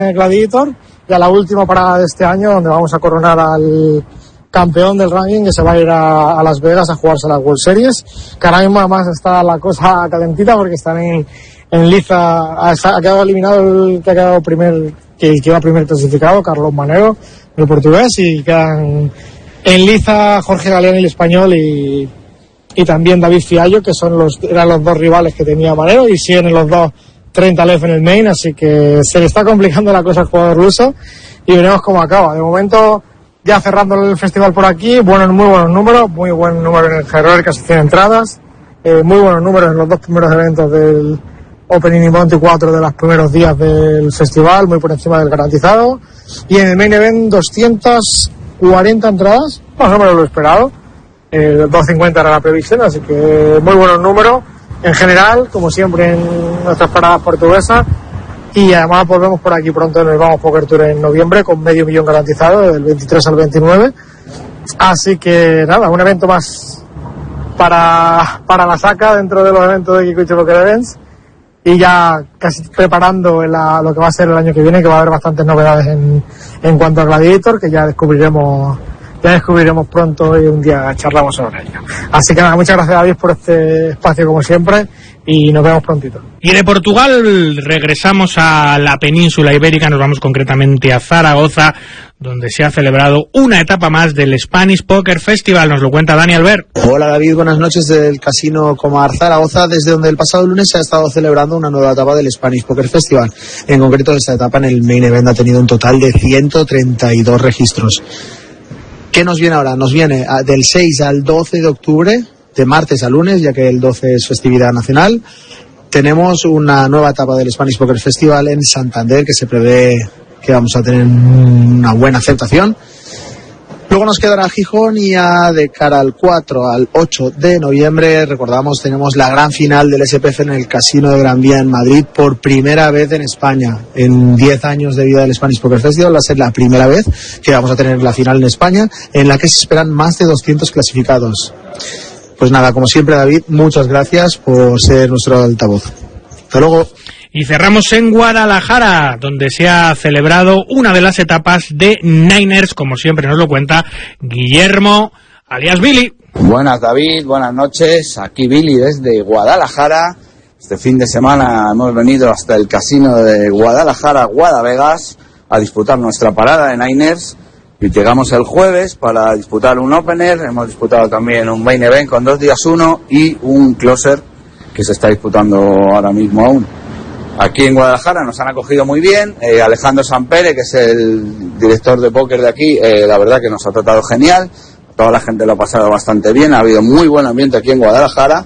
Gladiator, y a la última parada de este año, donde vamos a coronar al campeón del ranking, que se va a ir a Las Vegas a jugarse las World Series, que ahora mismo además está la cosa calentita porque están en liza. Ha quedado eliminado el que ha quedado que iba primer clasificado, Carlos Manero, el portugués, y quedan en liza Jorge Galeani, el español, y también David Fiallo, que eran los dos rivales que tenía Manero, y siguen en los dos 30 LEF en el main, así que se le está complicando la cosa al jugador ruso y veremos cómo acaba. De momento, ya cerrando el festival por aquí, muy buenos números, muy buen número en el High Roller, casi 100 entradas, muy buenos números en los dos primeros eventos del Opening y Monty 4 de los primeros días del festival, muy por encima del garantizado, y en el main event 240 entradas, más o menos lo esperado, 250 era la previsión, así que muy buenos números en general, como siempre en nuestras paradas portuguesas. Y además volvemos por aquí pronto en el Vamos Poker Tour en noviembre con $500,000 garantizado del 23 al 29. Así que nada, un evento más para la saca dentro de los eventos de Kikuchi Poker Events, y ya casi preparando lo que va a ser el año que viene, que va a haber bastantes novedades en cuanto a Gladiator, que ya descubriremos pronto y un día charlamos sobre ello. Así que nada, muchas gracias, David, por este espacio como siempre, y nos vemos prontito. Y de Portugal regresamos a la península ibérica, nos vamos concretamente a Zaragoza, donde se ha celebrado una etapa más del Spanish Poker Festival. Nos lo cuenta Dani Albert. Hola David, buenas noches del Casino Comar Zaragoza, desde donde el pasado lunes se ha estado celebrando una nueva etapa del Spanish Poker Festival. En concreto, esta etapa en el main event ha tenido un total de 132 registros. ¿Qué nos viene ahora? Nos viene del 6 al 12 de octubre, de martes a lunes, ya que el 12 es festividad nacional. Tenemos una nueva etapa del Spanish Poker Festival en Santander, que se prevé que vamos a tener una buena aceptación. Luego nos quedará Gijón, y ya de cara al 4 al 8 de noviembre, recordamos, tenemos la gran final del SPF en el Casino de Gran Vía en Madrid, por primera vez en España. En 10 años de vida del Spanish Poker Festival va a ser la primera vez que vamos a tener la final en España, en la que se esperan más de 200 clasificados. Pues nada, como siempre, David, muchas gracias por ser nuestro altavoz. Hasta luego. Y cerramos en Guadalajara, donde se ha celebrado una de las etapas de Niners, como siempre nos lo cuenta Guillermo, alias Billy. Buenas, David, buenas noches. Aquí Billy desde Guadalajara. Este fin de semana hemos venido hasta el casino de Guadalajara, Guadavegas, a disputar nuestra parada de Niners. Y llegamos el jueves para disputar un opener. Hemos disputado también un main event con 2 días 1 y un closer que se está disputando ahora mismo aún. Aquí en Guadalajara nos han acogido muy bien. Alejandro Sampere, que es el director de póker de aquí, la verdad que nos ha tratado genial. Toda la gente lo ha pasado bastante bien. Ha habido muy buen ambiente aquí en Guadalajara.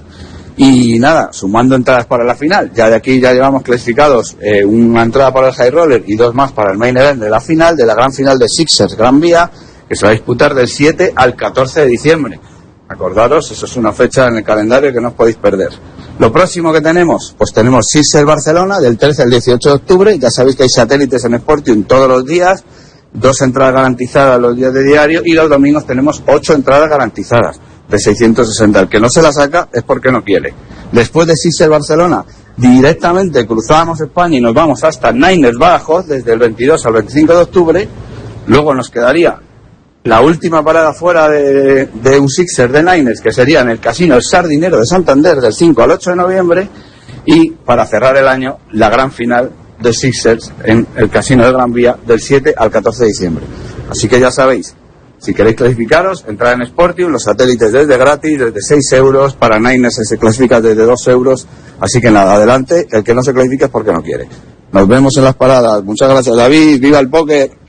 Y nada, sumando entradas para la final. Ya de aquí ya llevamos clasificados una entrada para el High Roller y 2 más para el main event de la final, de la gran final de Sixers Gran Vía, que se va a disputar del 7 al 14 de diciembre. Acordaros, eso es una fecha en el calendario que no os podéis perder. Lo próximo que tenemos, pues tenemos Sixers Barcelona del 13 al 18 de octubre. Ya sabéis que hay satélites en Sportium todos los días, 2 entradas garantizadas los días de diario, y los domingos tenemos 8 entradas garantizadas de 660. El que no se la saca es porque no quiere. Después de Sixers Barcelona, directamente cruzamos España y nos vamos hasta Niners Badajoz desde el 22 al 25 de octubre. Luego nos quedaría la última parada fuera de un Sixers de Niners, que sería en el Casino El Sardinero de Santander del 5 al 8 de noviembre. Y para cerrar el año, la gran final de Sixers en el Casino de Gran Vía del 7 al 14 de diciembre. Así que ya sabéis, si queréis clasificaros, entrad en Sportium, los satélites desde gratis, desde 6 euros, para Niners se clasifica desde 2 euros, así que nada, adelante, el que no se clasifica es porque no quiere. Nos vemos en las paradas. Muchas gracias, David, viva el póker.